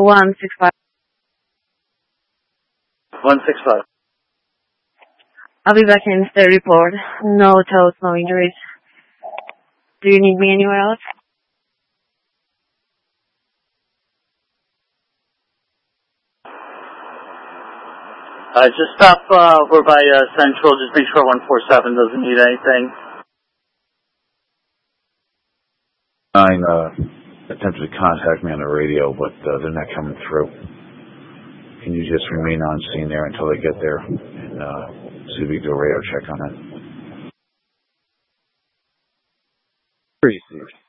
165. 165. I'll be back in the report. No toes, no injuries. Do you need me anywhere else? Just stop over by Central. Just make sure 147 doesn't need anything. 9 attempted to contact me on the radio, but they're not coming through. Can you just remain on scene there until they get there and see if we can do a radar check on that? Received.